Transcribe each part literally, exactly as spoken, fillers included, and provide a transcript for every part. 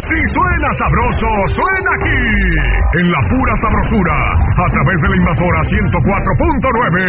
Si suena sabroso, suena aquí, en la pura sabrosura, a través de la Invasora ciento cuatro punto nueve.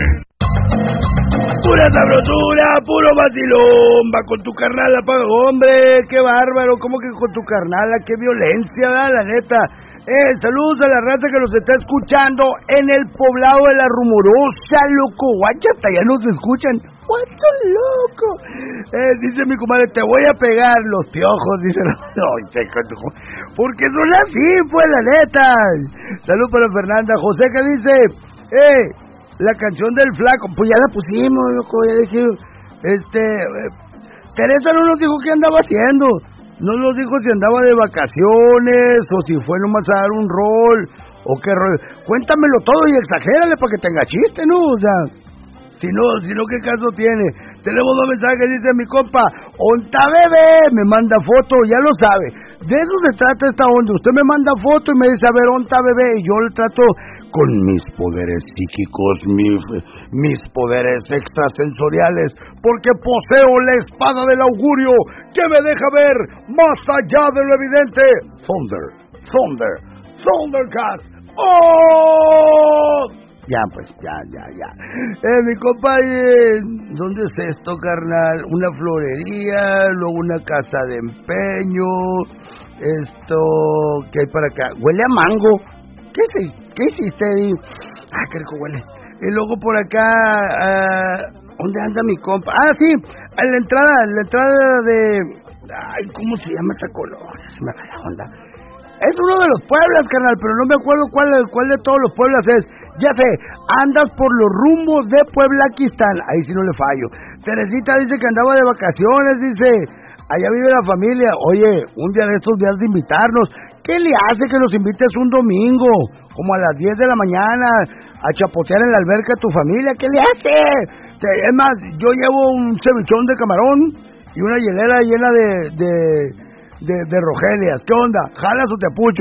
Pura sabrosura, puro vacilón, va con tu carnala, pa... hombre, qué bárbaro, ¿cómo que con tu carnala? Qué violencia, ¿verdad? La neta. Eh, saludos a la raza que nos está escuchando en el poblado de La Rumorosa, loco, guacha, hasta ya nos escuchan. ¡Cuánto loco! Eh, dice mi comadre, te voy a pegar los piojos, dice la... No, porque son así, pues, la neta. Saludos para Fernanda. José, que dice, eh, la canción del flaco, pues ya la pusimos, loco, ya dije, este, eh, Teresa no nos dijo qué andaba haciendo. No nos dijo si andaba de vacaciones o si fue nomás a dar un rol o qué rol. Cuéntamelo todo y exagérale para que tenga chiste, ¿no? O sea, si no, si no, ¿qué caso tiene? Tenemos dos mensajes, dice mi compa, Onta Bebé, me manda foto, ya lo sabe. De eso se trata esta onda. Usted me manda foto y me dice, a ver, Onta Bebé, y yo le trato con mis poderes psíquicos, mis, mis poderes extrasensoriales, porque poseo la espada del augurio que me deja ver más allá de lo evidente. Thunder, Thunder, Thundercat. ¡Oh! Ya, pues, ya, ya, ya. Eh, mi compa, eh, ¿dónde es esto, carnal? Una florería, luego una casa de empeño. Esto, ¿qué hay para acá? Huele a mango. ¿Qué es? ¿Qué hiciste ahí? Ah, qué rico huele. Y luego por acá, uh, ¿dónde anda mi compa? Ah, sí, a la entrada, a la entrada de... Ay, ¿cómo se llama esta colonia? Se me va la onda. Es uno de los pueblos, carnal, pero no me acuerdo cuál, cuál de todos los pueblos es. Ya sé, andas por los rumbos de Pueblaquistán. Ahí sí no le fallo. Teresita dice que andaba de vacaciones, dice... Allá vive la familia. Oye, un día de estos días de invitarnos. ¿Qué le hace que nos invites un domingo? Como a las diez de la mañana, a chapotear en la alberca de tu familia. ¿Qué le hace? Es más, yo llevo un cevichón de camarón y una hielera llena de, de, de, de rogelias. ¿Qué onda? ¿Jalas o te apucho?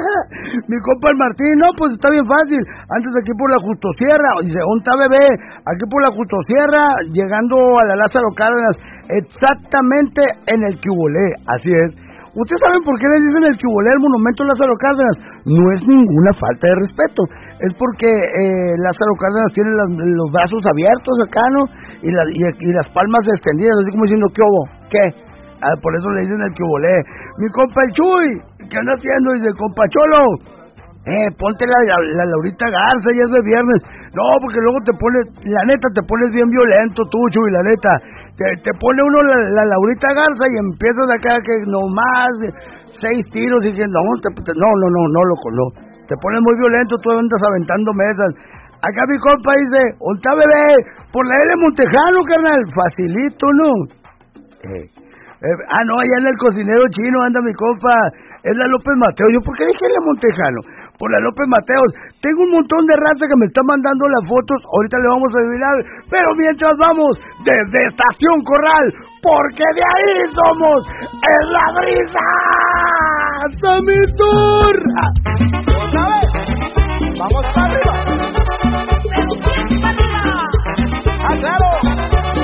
Mi compa el Martín, no, pues está bien fácil. Antes aquí por la Justosierra, dice, ¿onta bebé? Aquí por la Justosierra, llegando a la Lázaro Cárdenas, exactamente en el Cubolé, así es. ¿Ustedes saben por qué le dicen el Cubolé al monumento Lázaro Cárdenas? No es ninguna falta de respeto, es porque eh, Lázaro Cárdenas tiene las, los brazos abiertos acá, ¿no? Y, la, y, y las palmas extendidas, así como diciendo, ¿qué hubo? ¿Qué? Ah, por eso le dicen el Cubolé. Mi compa el Chuy, ¿qué anda haciendo? Dice, compa Cholo, eh, ponte la, la, la Laurita Garza, ya es de viernes. No, porque luego te pones, la neta, te pones bien violento tú, Chuy, la neta. Te, te pone uno la, la Laurita Garza y empiezas acá que nomás seis tiros y que no, te, te, no, no, no, no, loco, no. Te pones muy violento, tú andas aventando mesas. Acá mi compa dice, ¿onta bebé? Por la L Montejano, carnal, facilito, ¿no? Eh, eh, ah, no, allá en el cocinero chino anda mi compa, es la López Mateos. ¿Yo por qué dije L Montejano? Por la López Mateos. Tengo un montón de raza que me está mandando las fotos. Ahorita le vamos a adivinar. Pero mientras vamos desde Estación Corral, porque de ahí somos en la brisa. ¡Samitur!